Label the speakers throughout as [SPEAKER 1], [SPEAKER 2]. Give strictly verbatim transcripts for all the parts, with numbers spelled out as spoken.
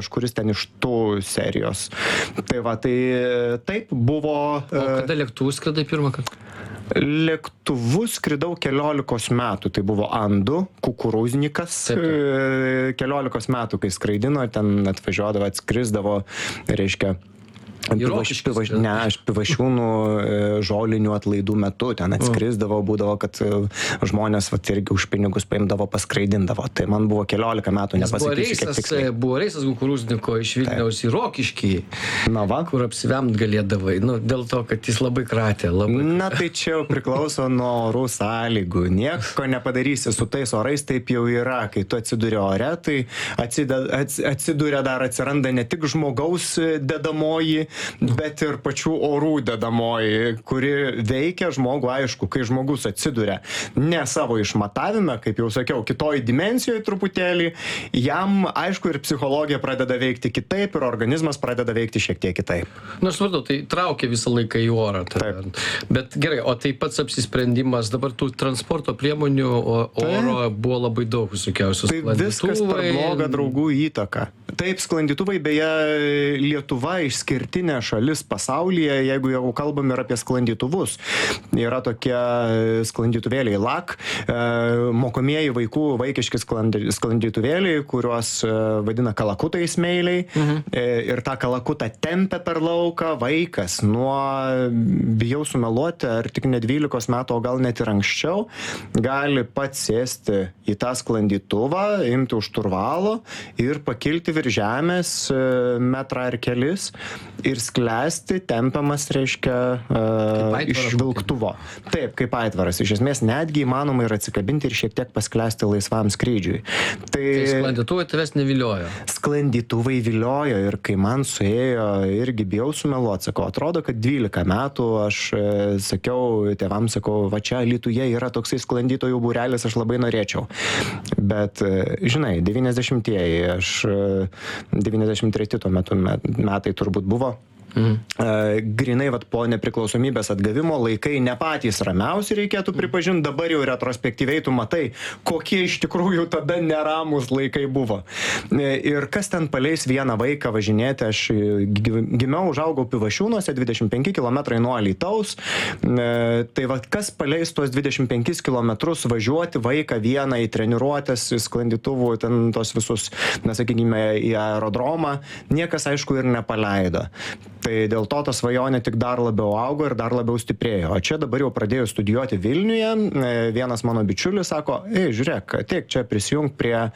[SPEAKER 1] kažkuris ten iš tų serijos. Tai va, tai taip buvo...
[SPEAKER 2] O kada lėktuvus skridai pirmą kartą?
[SPEAKER 1] Lėktuvu skridau keliolikos metų, tai buvo Andu, kukurūznikas, keliolikos metų, kai skraidino, ten atvažiuodavo, atskrisdavo, reiškia,
[SPEAKER 2] Rokiškis,
[SPEAKER 1] ne, aš Pivašiūnų žolinių atlaidų metu ten atskrisdavo, būdavo, kad žmonės vat, irgi už pinigus paimdavo, paskraidindavo. Tai man buvo keliolika metų, nepasakysiu, kiek tiksliai.
[SPEAKER 2] Buvo reisas kukurūzniko iš Vilniaus į Rokiškį,
[SPEAKER 1] Na va.
[SPEAKER 2] kur apsivemt galėdavai, nu, dėl to, kad jis labai kratė. Labai...
[SPEAKER 1] Na tai čia jau priklauso nuo orų sąlygų. Nieko nepadarysi su tais orais, taip jau yra. Kai tu atsiduri ore, tai atsiduria dar atsiranda ne tik žmogaus dedamoji, bet ir pačių orų dedamoji, kuri veikia žmogų, aišku, kai žmogus atsiduria ne savo išmatavime, kaip jau sakiau, kitoj dimensijoje truputėlį, jam, aišku, ir psichologija pradeda veikti kitaip, ir organizmas pradeda veikti šiek tiek kitaip.
[SPEAKER 2] Na, aš supratau, tai traukia visą laiką į orą. Tai, bet gerai, o tai pats apsisprendimas, dabar tų transporto priemonių oro buvo labai daug visokiausių.
[SPEAKER 1] Tai viskas per blogą draugų įtaką. Taip, sklandytuvai, beje, Lietuva išskirtinė šalis pasaulyje, jeigu jau kalbam ir apie sklandytuvus. Yra tokie sklandytuvėliai L A C, mokomieji vaikų vaikiški sklandytuvėliai, kuriuos vadina kalakutais meiliai. Mhm. Ir tą kalakutą tempia per lauką vaikas nuo, bijau sumeluoti, ar tik ne dvylikos metų, o gal net ir anksčiau, gali pats sėsti į tą sklandytuvą, imti už turvalo ir pakilti virš žemės metrą ar kelis ir sklęsti, tempiamas, reiškia, uh, iš vilktuvo. Taip, kaip aitvaras. Iš esmės, netgi įmanoma ir atsikabinti ir šiek tiek pasklęsti laisvam skrydžiui. Tai,
[SPEAKER 2] tai sklandytuvai tavęs neviliojo?
[SPEAKER 1] Sklandytuvai viliojo ir kai man suėjo, irgi bijau sumeluoti, sakau, atrodo, kad dvylika metų aš e, sakiau, tėvams sakau, va čia Alytuje yra toksai sklandytojų būrelis, aš labai norėčiau. Bet, e, žinai, devyniasdešimtieji, aš devyniasdešimt treti tuo metu metai turbūt buvo. Mhm. Grinai vat, po nepriklausomybės atgavimo laikai ne patys ramiausi, reikėtų pripažinti, dabar jau retrospektyviai tu matai, kokie iš tikrųjų tada neramus laikai buvo. Ir kas ten paleis vieną vaiką važinėti, aš gimiau, užaugau Pivašiūnuose, dvidešimt penki kilometrai nuo Alytaus, tai vat, kas paleis tuos dvidešimt penkis kilometrus važiuoti vaiką vieną į treniruotės, į sklandytuvų, ten tos visus, nesakykime, į aerodromą, niekas aišku ir nepaleido. Tai dėl to ta svajonė tik dar labiau augo ir dar labiau stiprėjo. O čia dabar jau pradėjau studijuoti Vilniuje. Vienas mano bičiulis sako, ei, žiūrėk, tiek čia prisijung prie e,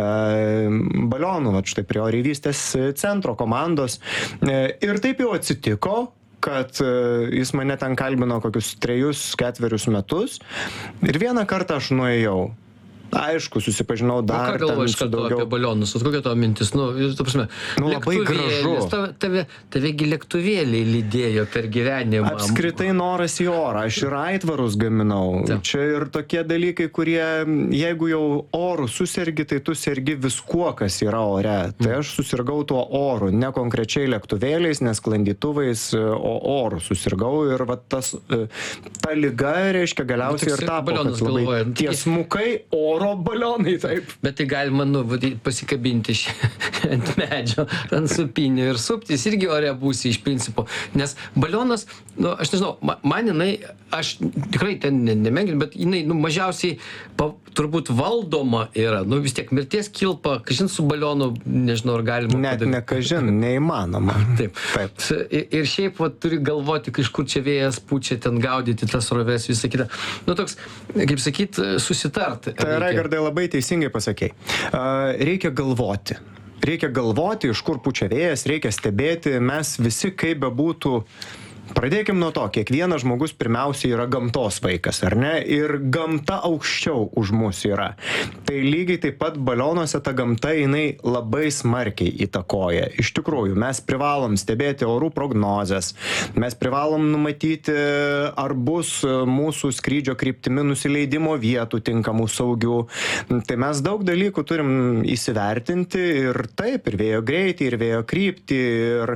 [SPEAKER 1] balionų, va, štai prie oreivystės centro komandos. E, ir taip jau atsitiko, kad e, jis mane ten kalbino kokius trejus, ketverius metus. Ir vieną kartą aš nuėjau. Aišku, susipažinau dar
[SPEAKER 2] ten su daugiau. Apie balionus, kokia tavo mintis? Nu, tu prasme,
[SPEAKER 1] nu, labai gražu.
[SPEAKER 2] Tave, tavegi lėktuvėliai lydėjo per gyvenimą.
[SPEAKER 1] Apskritai noras į orą. Aš ir aitvarus gaminau. Taip. Čia ir tokie dalykai, kurie, jeigu jau orų susergi, tai tu sergi viskuo, kas yra ore. Tai aš susirgau tuo oru, ne konkrečiai lėktuvėliais, nesklandytuvais, o oru susirgau. Ir va, tas, ta liga, reiškia, galiausiai ir tapo, kad labai tiesmukai oro balionai, taip.
[SPEAKER 2] Bet tai galima, nu, pasikabinti ant medžio, ant supinių ir suptis, irgi ore būsi iš principo. Nes balionas, nu, aš nežinau, man jinai, aš tikrai ten nemengin, bet jinai, nu, mažiausiai pa, turbūt valdoma yra. Nu, vis tiek mirties kilpa, kažin su balionu, nežinau, ar galima
[SPEAKER 1] padaryti. Net ne kažin, neįmanoma.
[SPEAKER 2] Taip. Taip. Ir šiaip, va, turi galvoti, kažkur čia vėjas pučia, ten gaudyti tas roves, visą kitą. Nu, toks, kaip sakyt, susitart.
[SPEAKER 1] Tai Raigardai labai teisingai pasakei. Reikia galvoti. Reikia galvoti, iš kur pučia vėjas, reikia stebėti. Mes visi, kaip bebūtų, pradėkim nuo to, kiekvienas žmogus pirmiausiai yra gamtos vaikas, ar ne? Ir gamta aukščiau už mus yra. Tai lygiai taip pat balionuose ta gamta, jinai labai smarkiai įtakoja. Iš tikrųjų, mes privalom stebėti orų prognozes, mes privalom numatyti, ar bus mūsų skrydžio kryptimi nusileidimo vietų tinkamų saugių. Tai mes daug dalykų turim įsivertinti ir taip, ir vėjo greitį, ir vėjo kryptį, ir,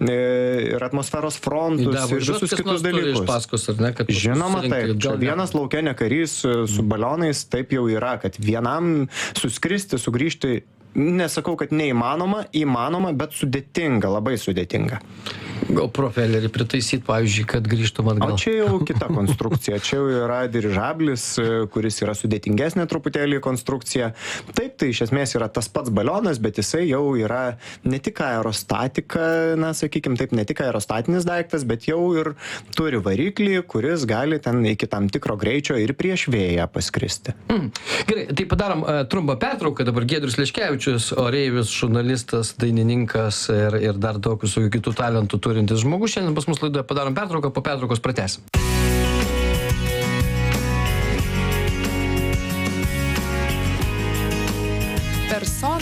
[SPEAKER 1] ir atmosferos frontus. Ir visus kitus dalykus.
[SPEAKER 2] Paskos, ar ne, kad
[SPEAKER 1] žinoma, taip. Gal vienas lauke ne karys su balionais taip jau yra, kad vienam suskristi, sugrįžti nesakau, kad neįmanoma, įmanoma, bet sudėtinga, labai sudėtinga.
[SPEAKER 2] Gal propelerį pritaisyt, pavyzdžiui, kad grįžtum atgal.
[SPEAKER 1] O čia jau kita konstrukcija, čia jau yra dirižablis, kuris yra sudėtingesnė truputėlį konstrukcija. Taip, tai iš esmės yra tas pats balionas, bet jisai jau yra ne tik aerostatika, na, sakykim taip, ne tik aerostatinis daiktas, bet jau ir turi variklį, kuris gali ten iki tam tikro greičio ir prieš vėją paskristi.
[SPEAKER 2] Mm. Gerai, tai padarom uh, trumpą pertrauką. Dabar Giedrius Leškevičius, oreivis, žurnalistas, dainininkas ir, ir dar daug visokių kitų talentų turintis žmogus. Šiandien pas mus laidoje padarom pertrauką, po pertraukos pratęsim.
[SPEAKER 3] Persona